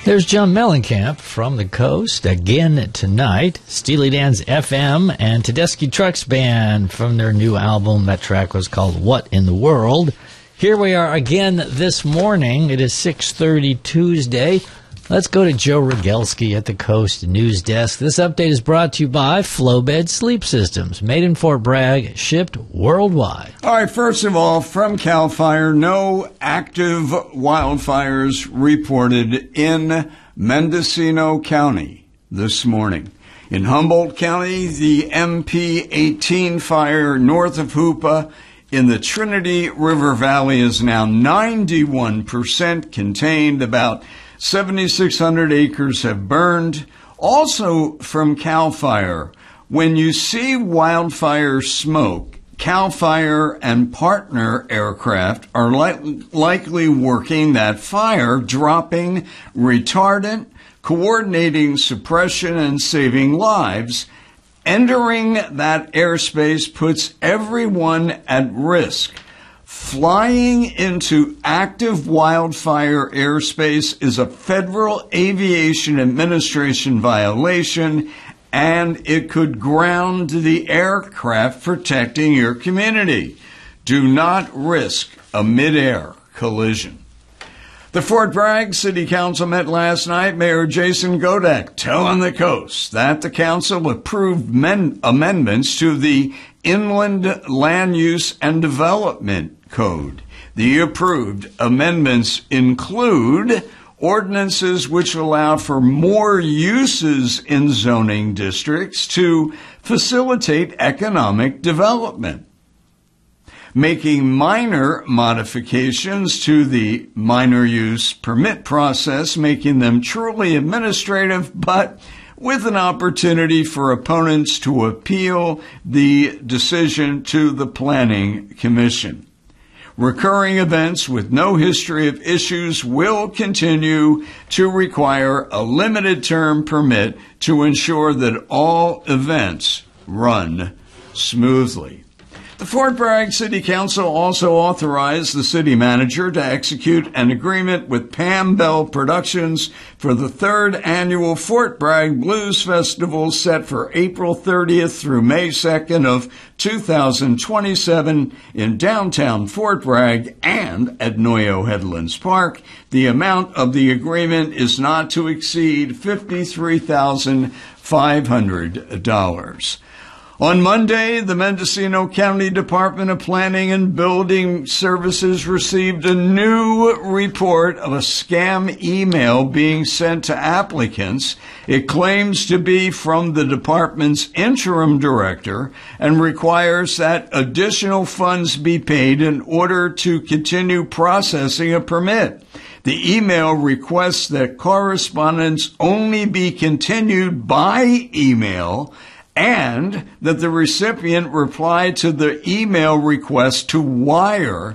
Here's John Mellencamp from the coast again tonight. Steely Dan's FM and Tedeschi Trucks Band from their new album. That track was called What in the World. Here we are again this morning. It is 6:30 Tuesday. Let's go to Joe Rogelski at the Coast News Desk. This update is brought to you by Flowbed Sleep Systems, made in Fort Bragg, shipped worldwide. All right, first of all, from CAL FIRE, no active wildfires reported in Mendocino County this morning. In Humboldt County, the MP-18 fire north of Hoopa in the Trinity River Valley is now 91% contained. About 7,600 acres have burned. Also from CAL FIRE, when you see wildfire smoke, CAL FIRE and partner aircraft are likely working that fire, dropping retardant, coordinating suppression, and saving lives. Entering that airspace puts everyone at risk. Flying into active wildfire airspace is a Federal Aviation Administration violation, and it could ground the aircraft protecting your community. Do not risk a mid-air collision. The Fort Bragg City Council met last night. Mayor Jason Godek telling the Coast that the council approved amendments to the Inland Land Use and Development Code. The approved amendments include ordinances which allow for more uses in zoning districts to facilitate economic development, making minor modifications to the minor use permit process, making them truly administrative, but with an opportunity for opponents to appeal the decision to the Planning Commission. Recurring events with no history of issues will continue to require a limited term permit to ensure that all events run smoothly. The Fort Bragg City Council also authorized the city manager to execute an agreement with Pam Bell Productions for the third annual Fort Bragg Blues Festival set for April 30th through May 2nd of 2027 in downtown Fort Bragg and at Noyo Headlands Park. The amount of the agreement is not to exceed $53,500. On Monday, the Mendocino County Department of Planning and Building Services received a new report of a scam email being sent to applicants. It claims to be from the department's interim director and requires that additional funds be paid in order to continue processing a permit. The email requests that correspondence only be continued by email and that the recipient reply to the email request to wire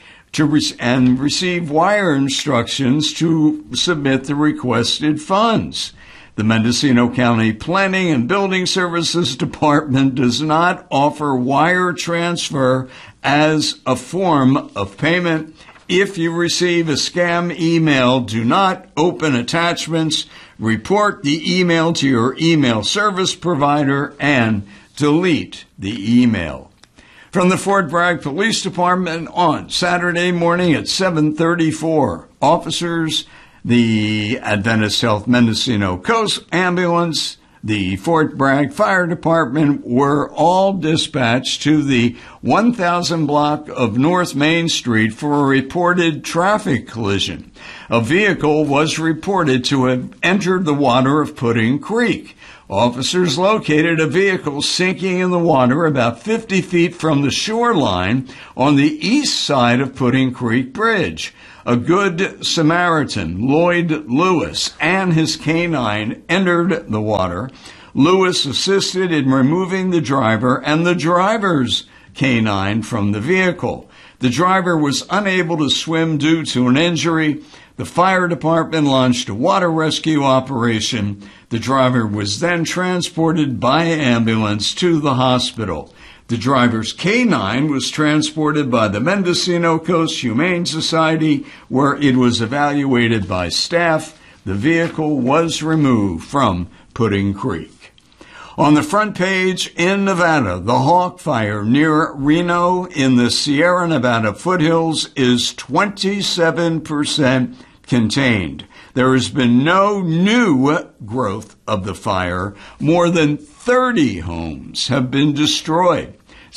and receive wire instructions to submit the requested funds. The Mendocino County Planning and Building Services Department does not offer wire transfer as a form of payment. If you receive a scam email, do not open attachments. Report the email to your email service provider and delete the email. From the Fort Bragg Police Department on Saturday morning at 7:34, officers, the Adventist Health Mendocino Coast Ambulance, the Fort Bragg Fire Department were all dispatched to the 1000 block of North Main Street for a reported traffic collision. A vehicle was reported to have entered the water of Pudding Creek. Officers located a vehicle sinking in the water about 50 feet from the shoreline on the east side of Pudding Creek Bridge. A Good Samaritan, Lloyd Lewis, and his canine entered the water. Lewis assisted in removing the driver and the driver's canine from the vehicle. The driver was unable to swim due to an injury. The fire department launched a water rescue operation. The driver was then transported by ambulance to the hospital. The driver's canine was transported by the Mendocino Coast Humane Society, where it was evaluated by staff. The vehicle was removed from Pudding Creek. On the front page in Nevada, the Hawk Fire near Reno in the Sierra Nevada foothills is 27% contained. There has been no new growth of the fire. More than 30 homes have been destroyed.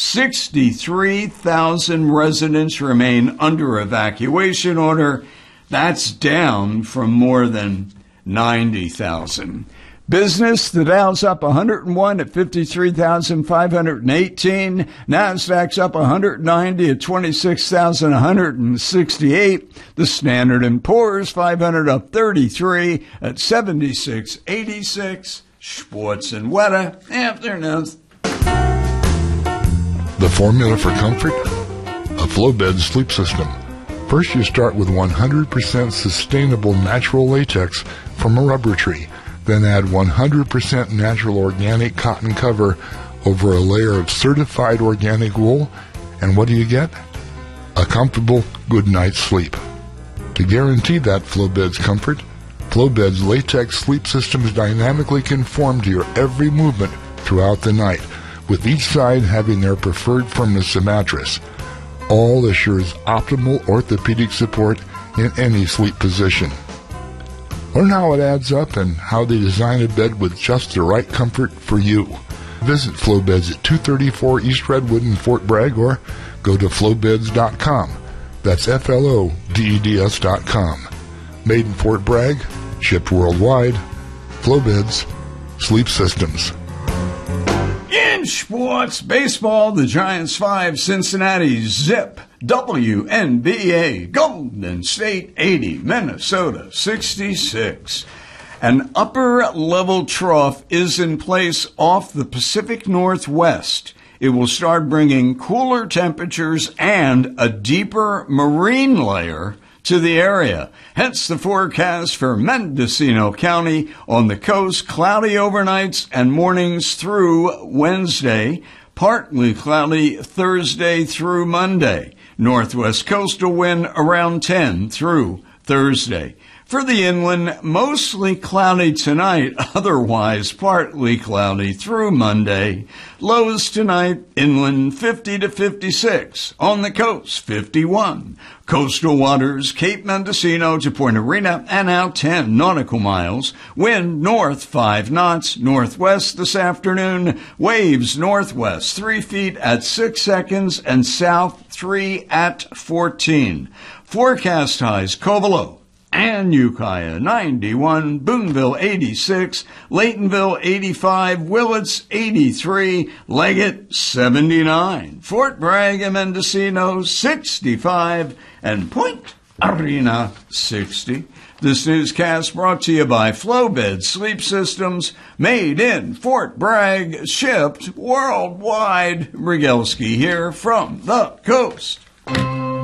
63,000 residents remain under evacuation order. That's down from more than 90,000. Business, the Dow's up 101 at 53,518. NASDAQ's up 190 at 26,168. The Standard & Poor's 500 up 33 at 7686. Sports and weather afternoons. The formula for comfort? A Flowbed sleep system. First, you start with 100% sustainable natural latex from a rubber tree. Then add 100% natural organic cotton cover over a layer of certified organic wool. And what do you get? A comfortable, good night's sleep. To guarantee that Flowbed's comfort, Flowbed's latex sleep systems dynamically conform to your every movement throughout the night, with each side having their preferred firmness of mattress. All assures optimal orthopedic support in any sleep position. Learn how it adds up and how they design a bed with just the right comfort for you. Visit Flowbeds at 234 East Redwood in Fort Bragg or go to flowbeds.com. That's FLODEDS.com. Made in Fort Bragg, shipped worldwide. Flowbeds, sleep systems. In sports, baseball, the Giants 5, Cincinnati zip. WNBA, Golden State 80, Minnesota 66. An upper-level trough is in place off the Pacific Northwest. It will start bringing cooler temperatures and a deeper marine layer to the area. Hence the forecast for Mendocino County on the coast, cloudy overnights and mornings through Wednesday, partly cloudy Thursday through Monday. Northwest coastal wind around 10 through Thursday. For the inland, mostly cloudy tonight, otherwise partly cloudy through Monday. Lows tonight, inland 50 to 56. On the coast, 51. Coastal waters, Cape Mendocino to Point Arena and out 10 nautical miles. Wind north 5 knots, northwest this afternoon. Waves northwest 3 feet at 6 seconds and south 3 at 14. Forecast highs, Covelo and Ukiah 91, Boonville 86, Laytonville 85, Willits 83, Leggett 79, Fort Bragg and Mendocino 65, and Point Arena 60. This newscast brought to you by Flowbed Sleep Systems, made in Fort Bragg, shipped worldwide. Rygelski here from the coast.